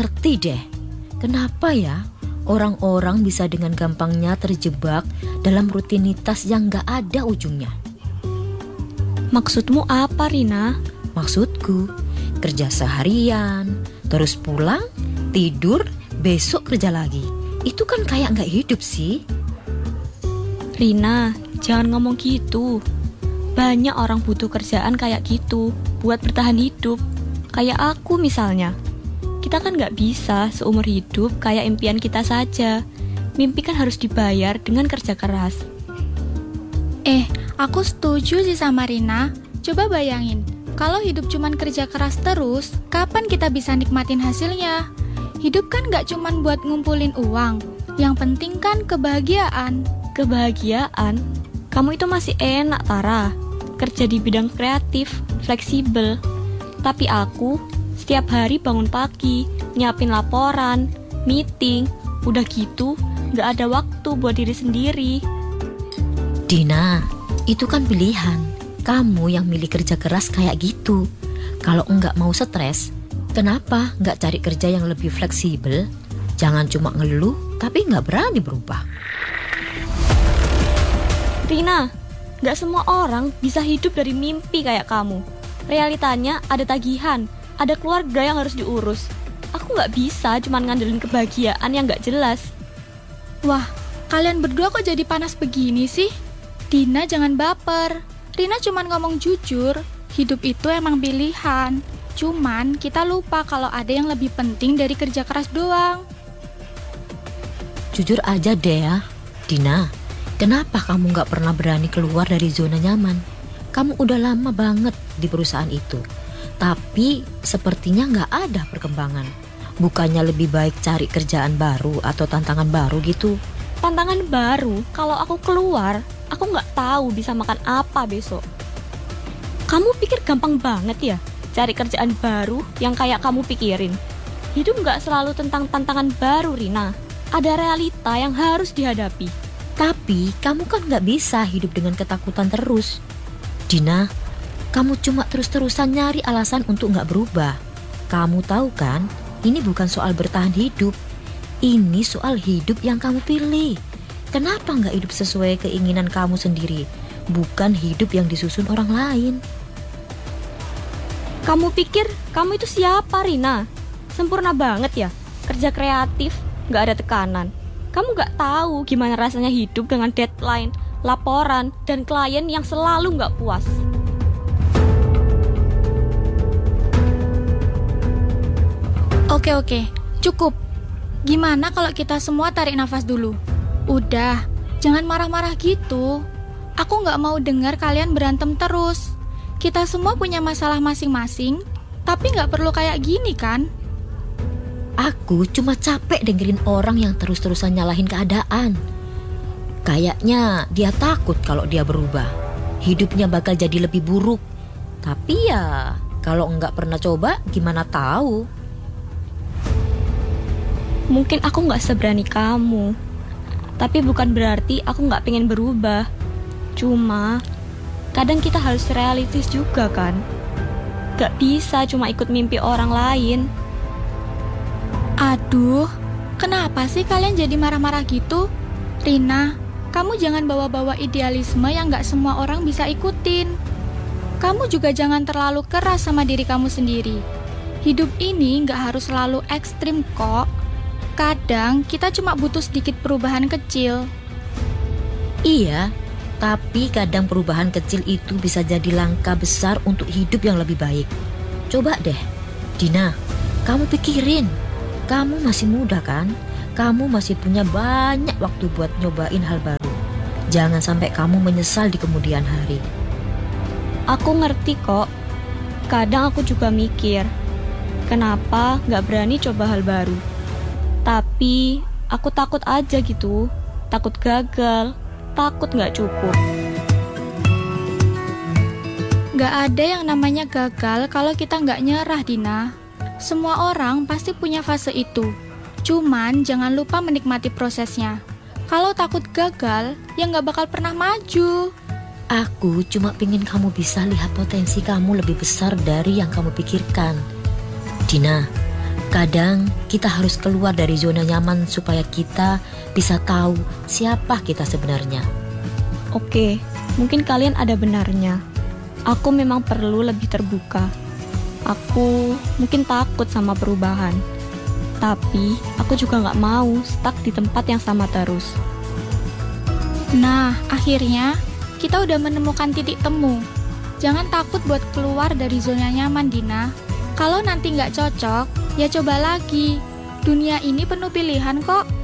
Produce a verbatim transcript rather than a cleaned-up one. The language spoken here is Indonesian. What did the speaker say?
ngerti deh, kenapa ya orang-orang bisa dengan gampangnya terjebak dalam rutinitas yang gak ada ujungnya. Maksudmu apa, Rina? Maksudku, kerja seharian, terus pulang, tidur, besok kerja lagi. Itu kan kayak gak hidup sih. Rina, jangan ngomong gitu. Banyak orang butuh kerjaan kayak gitu buat bertahan hidup. Kayak aku misalnya. Kita kan gak bisa seumur hidup kayak impian kita saja. Mimpi kan harus dibayar dengan kerja keras. Eh, aku setuju sih sama Rina. Coba bayangin, kalau hidup cuman kerja keras terus, kapan kita bisa nikmatin hasilnya? Hidup kan gak cuman buat ngumpulin uang. Yang penting kan kebahagiaan. Kebahagiaan? Kamu itu masih enak, Tara. Kerja di bidang kreatif, fleksibel. Tapi aku setiap hari bangun pagi, nyiapin laporan, meeting, udah gitu gak ada waktu buat diri sendiri. Dina, itu kan pilihan. Kamu yang milih kerja keras kayak gitu. Kalau enggak mau stres, kenapa enggak cari kerja yang lebih fleksibel? Jangan cuma ngeluh, tapi enggak berani berubah. Rina, gak semua orang bisa hidup dari mimpi kayak kamu. Realitanya ada tagihan, ada keluarga yang harus diurus. Aku gak bisa cuma ngandelin kebahagiaan yang gak jelas. Wah, kalian berdua kok jadi panas begini sih? Dina jangan baper. Rina cuma ngomong jujur, hidup itu emang pilihan. Cuman kita lupa kalau ada yang lebih penting dari kerja keras doang. Jujur aja deh ya, Dina. Kenapa kamu gak pernah berani keluar dari zona nyaman? Kamu udah lama banget di perusahaan itu. Tapi sepertinya gak ada perkembangan. Bukannya lebih baik cari kerjaan baru atau tantangan baru gitu? Tantangan baru? Kalau aku keluar, aku gak tahu bisa makan apa besok. Kamu pikir gampang banget ya cari kerjaan baru yang kayak kamu pikirin? Hidup gak selalu tentang tantangan baru, Rina. Ada realita yang harus dihadapi. Tapi kamu kan gak bisa hidup dengan ketakutan terus. Dina, kamu cuma terus-terusan nyari alasan untuk gak berubah. Kamu tahu kan, ini bukan soal bertahan hidup. Ini soal hidup yang kamu pilih. Kenapa gak hidup sesuai keinginan kamu sendiri? Bukan hidup yang disusun orang lain. Kamu pikir kamu itu siapa, Rina? Sempurna banget ya? Kerja kreatif, gak ada tekanan. Kamu gak tahu gimana rasanya hidup dengan deadline, laporan, dan klien yang selalu gak puas. Oke oke, cukup. Gimana kalau kita semua tarik nafas dulu? Udah, jangan marah-marah gitu. Aku gak mau dengar kalian berantem terus. Kita semua punya masalah masing-masing, tapi gak perlu kayak gini kan? Aku cuma capek dengerin orang yang terus-terusan nyalahin keadaan. Kayaknya dia takut kalau dia berubah. Hidupnya bakal jadi lebih buruk. Tapi ya, kalau nggak pernah coba, gimana tahu? Mungkin aku nggak seberani kamu. Tapi bukan berarti aku nggak pengen berubah. Cuma, kadang kita harus realistis juga kan? Gak bisa cuma ikut mimpi orang lain. Aduh, kenapa sih kalian jadi marah-marah gitu? Rina, kamu jangan bawa-bawa idealisme yang gak semua orang bisa ikutin. Kamu juga jangan terlalu keras sama diri kamu sendiri. Hidup ini gak harus selalu ekstrim kok. Kadang kita cuma butuh sedikit perubahan kecil. Iya, tapi kadang perubahan kecil itu bisa jadi langkah besar untuk hidup yang lebih baik. Coba deh, Dina, kamu pikirin. Kamu masih muda kan? Kamu masih punya banyak waktu buat nyobain hal baru. Jangan sampai kamu menyesal di kemudian hari. Aku ngerti kok. Kadang aku juga mikir, kenapa gak berani coba hal baru. Tapi aku takut aja gitu. Takut gagal, takut gak cukup. Gak ada yang namanya gagal kalau kita gak nyerah, Dina. Semua orang pasti punya fase itu. Cuman jangan lupa menikmati prosesnya. Kalau takut gagal, ya gak bakal pernah maju. Aku cuma pengen kamu bisa lihat potensi kamu lebih besar dari yang kamu pikirkan. Dina, Kadang kita harus keluar dari zona nyaman supaya kita bisa tahu siapa kita sebenarnya. Oke, mungkin kalian ada benarnya. Aku memang perlu lebih terbuka. Aku mungkin takut sama perubahan. Tapi aku juga gak mau stuck di tempat yang sama terus. Nah, akhirnya kita udah menemukan titik temu. Jangan takut buat keluar dari zona nyaman, Dina. Kalau nanti nggak cocok, ya coba lagi. Dunia ini penuh pilihan kok.